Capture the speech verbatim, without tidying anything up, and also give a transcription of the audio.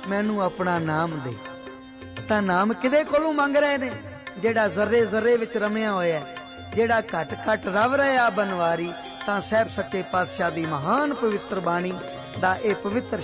मैनू अपना नाम दे। तां नाम किदे कोलों मंग रहे ने? जेड़ा जर्रे जर्रे विच रमिया होया, जेड़ा घट घट रव रहा बनवारी। तां साहिब सच्चे पातशाह दी महान पवित्र बाणी दा ए पवित्र